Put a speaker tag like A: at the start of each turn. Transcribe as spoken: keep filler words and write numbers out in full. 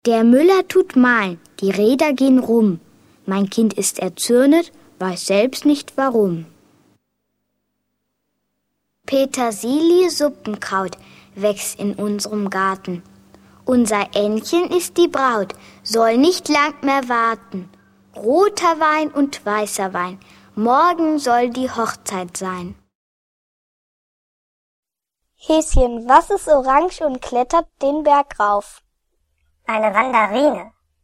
A: Der Müller tut mahlen, die Räder gehen rum. Mein Kind ist erzürnet, weiß selbst nicht warum. Petersilie-Suppenkraut wächst in unserem Garten. Unser Ännchen ist die Braut, soll nicht lang mehr warten. Roter Wein und weißer Wein, morgen soll die Hochzeit sein.
B: Häschen, was ist orange und klettert den Berg rauf?
C: Eine Wanderine.